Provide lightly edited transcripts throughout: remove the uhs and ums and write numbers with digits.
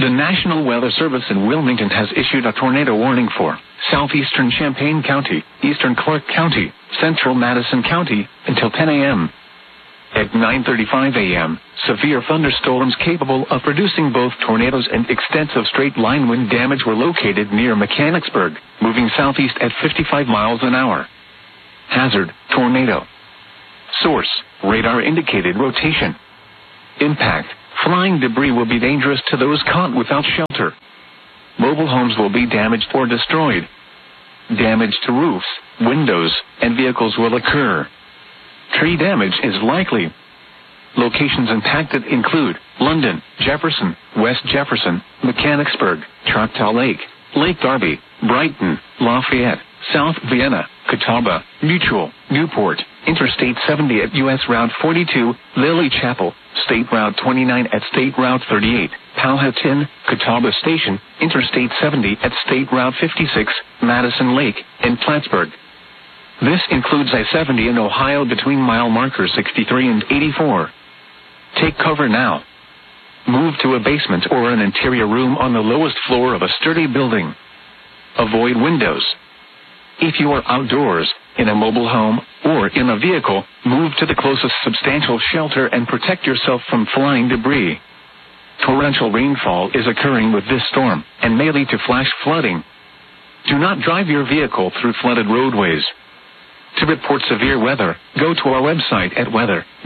The National Weather Service in Wilmington has issued a tornado warning for southeastern Champaign County, eastern Clark County, central Madison County, until 10 a.m. At 9:35 a.m., severe thunderstorms capable of producing both tornadoes and extensive straight-line wind damage were located near Mechanicsburg, moving southeast at 55 miles an hour. Hazard, tornado. Source, radar-indicated rotation. Impact, flying debris will be dangerous to those caught without shelter. Mobile homes will be damaged or destroyed. Damage to roofs, windows, and vehicles will occur. Tree damage is likely. Locations impacted include London, Jefferson, West Jefferson, Mechanicsburg, Choctaw Lake, Lake Darby, Brighton, Lafayette, South Vienna, Catawba, Mutual, Newport, Interstate 70 at U.S. Route 42, Lily Chapel, State Route 29 at State Route 38, Powhatan, Catawba Station, Interstate 70 at State Route 56, Madison Lake, and Plattsburgh. This includes I-70 in Ohio between mile markers 63 and 84. Take cover now. Move to a basement or an interior room on the lowest floor of a sturdy building. Avoid windows. If you are outdoors, in a mobile home, or in a vehicle, move to the closest substantial shelter and protect yourself from flying debris. Torrential rainfall is occurring with this storm and may lead to flash flooding. Do not drive your vehicle through flooded roadways. To report severe weather, go to our website at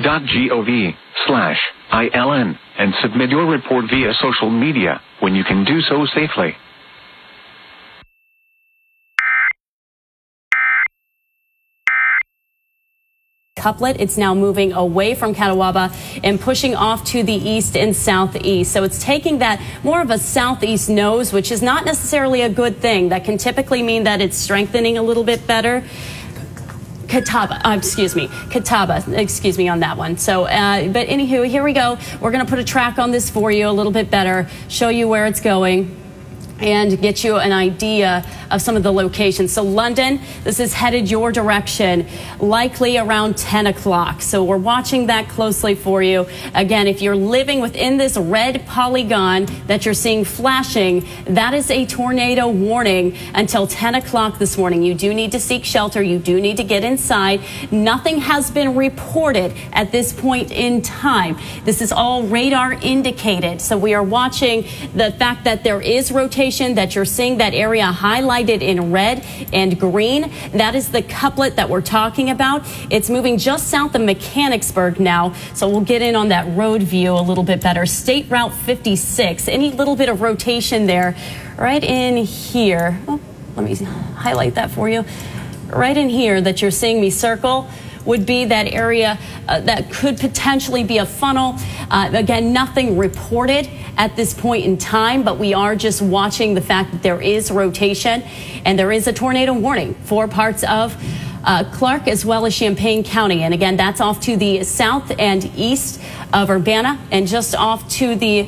weather.gov/ILN and submit your report via social media when you can do so safely. Couplet. It's now moving away from Catawba and pushing off to the east and southeast. So it's taking that more of a southeast nose, which is not necessarily a good thing. That can typically mean that it's strengthening a little bit better. Catawba on that one. So, but anywho, here we go. We're going to put a track on this for you a little bit better, show you where it's going, and get you an idea of some of the locations. So London, this is headed your direction, likely around 10 o'clock. So we're watching that closely for you. Again, if you're living within this red polygon that you're seeing flashing, that is a tornado warning until 10 o'clock this morning. You do need to seek shelter. You do need to get inside. Nothing has been reported at this point in time. This is all radar indicated. So we are watching the fact that there is rotation, that you're seeing that area highlighted in red and green. That is the couplet that we're talking about. It's moving just south of Mechanicsburg now, so we'll get in on that road view a little bit better. State Route 56, any little bit of rotation there right in here. Oh, let me highlight that for you. Right in here that you're seeing me circle would be that area that could potentially be a funnel. Again, nothing reported at this point in time, but we are just watching the fact that there is rotation and there is a tornado warning for parts of Clark as well as Champaign County. And again, that's off to the south and east of Urbana and just off to the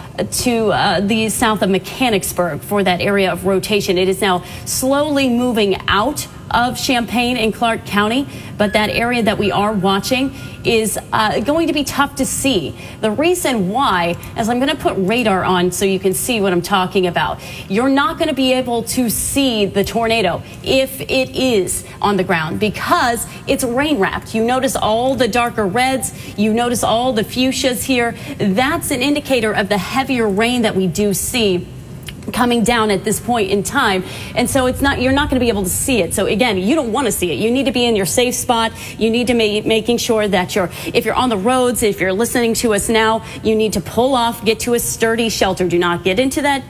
south of Mechanicsburg for that area of rotation. It is now slowly moving out of Champaign and Clark County, but that area that we are watching is going to be tough to see. The reason why is I'm going to put radar on so you can see what I'm talking about. You're not going to be able to see the tornado if it is on the ground because it's rain wrapped. You notice all the darker reds, you notice all the fuchsias here. That's an indicator of the heavier rain that we do see coming down at this point in time. And so you're not going to be able to see it. So again, you don't want to see it. You need to be in your safe spot. You need to making sure that if you're on the roads, if you're listening to us now, you need to pull off, get to a sturdy shelter. Do not get into that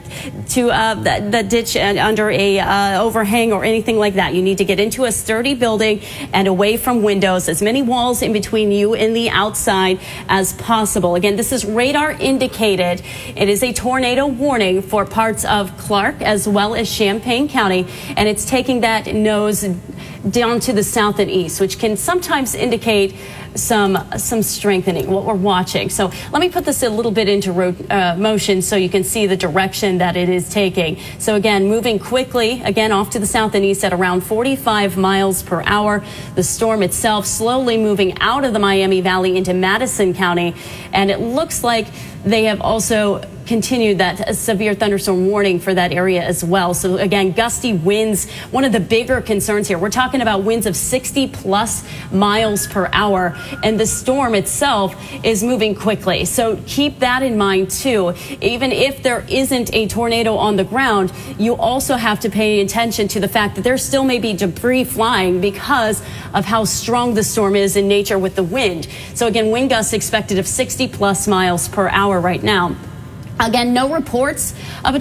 ditch under a overhang or anything like that. You need to get into a sturdy building and away from windows, as many walls in between you and the outside as possible. Again, this is radar indicated. It is a tornado warning for parts of Clark as well as Champaign County, and it's taking that nose down to the south and east, which can sometimes indicate some strengthening, what we're watching. So let me put this a little bit into motion so you can see the direction that it is taking. So again, moving quickly, again, off to the south and east at around 45 miles per hour. The storm itself slowly moving out of the Miami Valley into Madison County. And it looks like they have also continued that severe thunderstorm warning for that area as well. So again, gusty winds, one of the bigger concerns here. We're talking about winds of 60 plus miles per hour, and the storm itself is moving quickly. So keep that in mind too. Even if there isn't a tornado on the ground, you also have to pay attention to the fact that there still may be debris flying because of how strong the storm is in nature with the wind. So again, wind gusts expected of 60 plus miles per hour right now. Again, no reports of a